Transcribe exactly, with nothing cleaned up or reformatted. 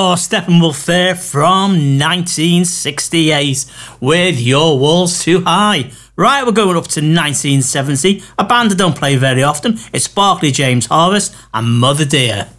Oh, Steppenwolf there from nineteen sixty-eight with Your Walls Too High. Right, we're going up to nineteen seventy, a band I don't play very often. It's Barclay James Harvest and Mother Dear.